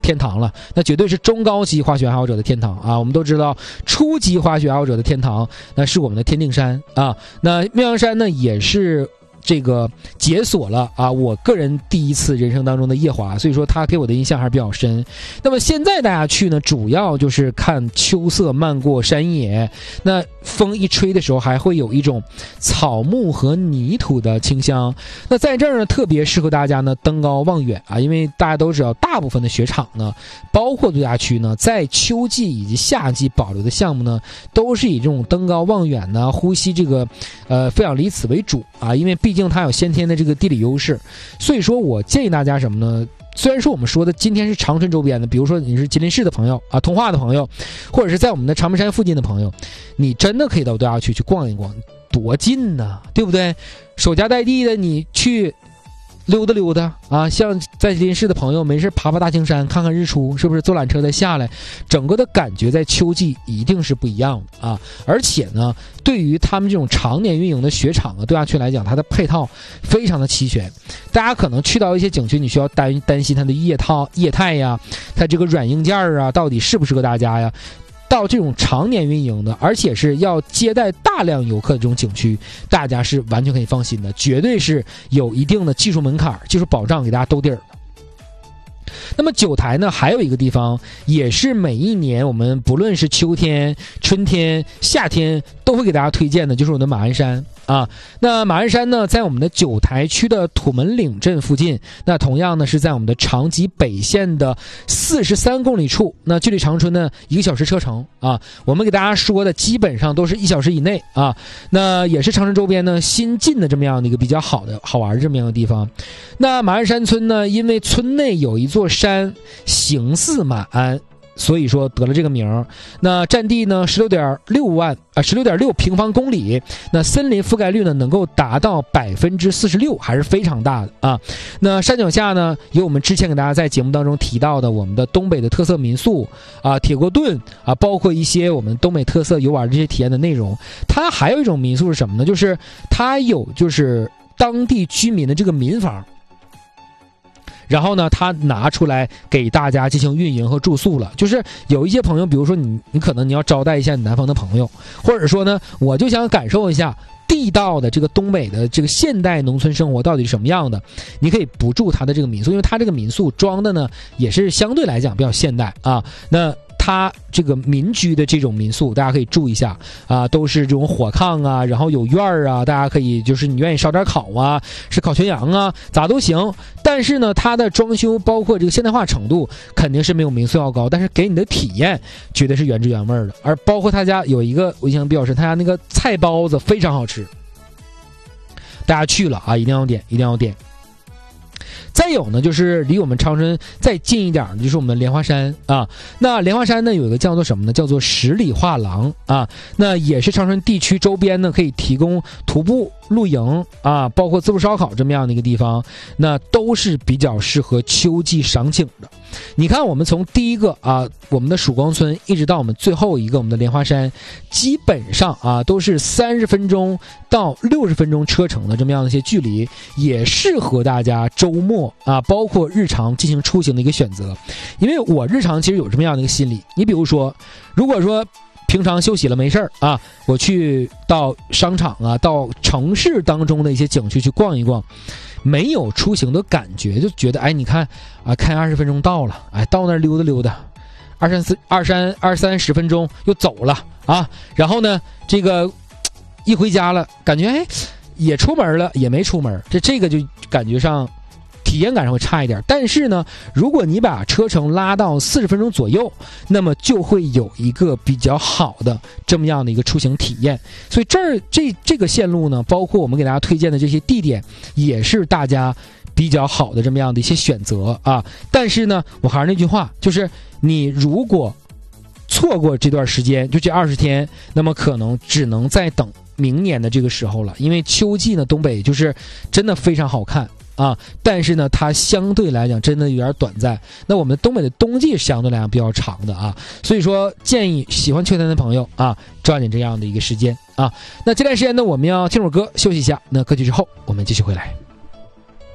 天堂了，那绝对是中高级滑雪爱好者的天堂啊！我们都知道，初级滑雪爱好者的天堂，那是我们的天定山啊。那妙阳山呢，也是这个解锁了啊，我个人第一次人生当中的夜滑，所以说它给我的印象还是比较深。那么现在大家去呢，主要就是看秋色漫过山野，那风一吹的时候，还会有一种草木和泥土的清香。那在这儿呢，特别适合大家呢登高望远啊，因为大家都知道，大部分的雪场呢，包括度假区呢，在秋季以及夏季保留的项目呢，都是以这种登高望远呢，呼吸这个负氧离子为主啊，因为毕竟它有先天的这个地理优势，所以说我建议大家什么呢？虽然说我们说的今天是长春周边的，比如说你是吉林市的朋友啊，通化的朋友，或者是在我们的长白山附近的朋友，你真的可以到度假区去逛一逛，多近呢，对不对？守家待地的，你去溜达溜达啊，像在吉林市的朋友没事爬爬大青山，看看日出，是不是坐缆车再下来，整个的感觉在秋季一定是不一样的啊！而且呢，对于他们这种常年运营的雪场啊，度假区来讲，它的配套非常的齐全。大家可能去到一些景区，你需要担心它的业态呀，它这个软硬件啊，到底适不适合大家呀？到这种常年运营的，而且是要接待大量游客的这种景区，大家是完全可以放心的，绝对是有一定的技术门槛、技术保障给大家兜底儿的。那么九台呢，还有一个地方，也是每一年我们不论是秋天、春天、夏天都会给大家推荐的，就是我们的马鞍山啊。那马鞍山呢，在我们的九台区的土门岭镇附近，那同样呢是在我们的长吉北线的43公里处，那距离长春呢1个小时车程啊。我们给大家说的基本上都是1小时以内啊。那也是长春周边呢新进的这么样的一个比较好玩的这么样的地方。那马鞍山村呢，因为村内有一座山形似马鞍，所以说得了这个名。那占地呢16.6平方公里，那森林覆盖率呢能够达到46%，还是非常大的啊。那山脚下呢有我们之前给大家在节目当中提到的我们的东北的特色民宿啊，铁锅炖啊，包括一些我们东北特色游玩这些体验的内容。它还有一种民宿是什么呢？就是它有就是当地居民的这个民房，然后呢，他拿出来给大家进行运营和住宿了。就是有一些朋友，比如说你可能你要招待一下你南方的朋友，或者说呢，我就想感受一下地道的这个东北的这个现代农村生活到底是什么样的，你可以不住他的这个民宿，因为他这个民宿装的呢也是相对来讲比较现代啊。那它这个民居的这种民宿，大家可以住一下啊，都是这种火炕啊，然后有院儿啊，大家可以就是你愿意烧点烤啊，是烤全羊啊，咋都行。但是呢，它的装修包括这个现代化程度肯定是没有民宿要高，但是给你的体验绝对是原汁原味的。而包括他家有一个我印象比较深，他家那个菜包子非常好吃，大家去了啊，一定要点，一定要点。再有呢，就是离我们长春再近一点的，就是我们的莲花山啊。那莲花山呢，有一个叫做什么呢？叫做十里画廊啊。那也是长春地区周边呢，可以提供徒步、露营啊，包括自助烧烤这么样的一个地方，那都是比较适合秋季赏景的。你看，我们从第一个啊，我们的曙光村，一直到我们最后一个我们的莲花山，基本上啊都是30分钟到60分钟车程的这么样的一些距离，也适合大家周末啊，包括日常进行出行的一个选择。因为我日常其实有这么样的一个心理，你比如说，如果说平常休息了没事儿啊，我去到商场啊，到城市当中的一些景区去逛一逛，没有出行的感觉，就觉得哎，你看啊，开20分钟到了，哎，到那儿溜达溜达，20-30分钟又走了啊，然后呢，这个一回家了，感觉哎，也出门了，也没出门，这个就感觉上体验感上会差一点。但是呢，如果你把车程拉到40分钟左右，那么就会有一个比较好的这么样的一个出行体验。所以这个线路呢，包括我们给大家推荐的这些地点，也是大家比较好的这么样的一些选择啊。但是呢，我还是那句话，就是你如果错过这段时间，就这20天，那么可能只能再等明年的这个时候了。因为秋季呢，东北就是真的非常好看啊，但是呢，它相对来讲真的有点短暂。那我们东北的冬季相对来讲比较长的啊，所以说建议喜欢秋天的朋友啊，抓紧这样的一个时间啊。那这段时间呢，我们要听首歌休息一下。那歌曲之后，我们继续回来。